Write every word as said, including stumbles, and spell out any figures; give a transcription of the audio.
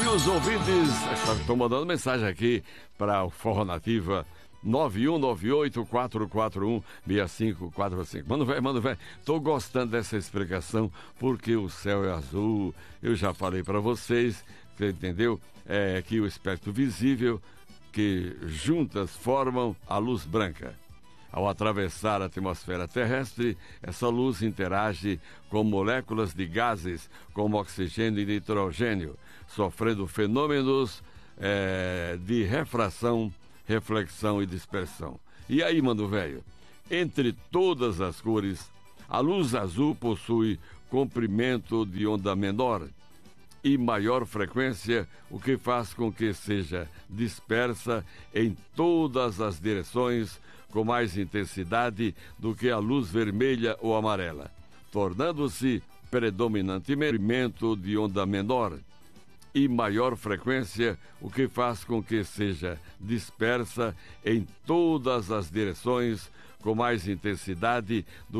os ouvintes estão mandando mensagem aqui para o Forró Nativa nove um nove oito quatro quatro um seis cinco quatro cinco. Mano velho, mano velho, tô gostando dessa explicação porque o céu é azul. Eu já falei para vocês, você entendeu? É que o espectro visível que juntas formam a luz branca. Ao atravessar a atmosfera terrestre, essa luz interage com moléculas de gases como oxigênio e nitrogênio, sofrendo fenômenos é, de refração, reflexão e dispersão. E aí, mano velho, entre todas as cores, a luz azul possui comprimento de onda menor e maior frequência, o que faz com que seja dispersa em todas as direções com mais intensidade do que a luz vermelha ou amarela, tornando-se predominantemente comprimento de onda menor e maior frequência, o que faz com que seja dispersa em todas as direções com mais intensidade do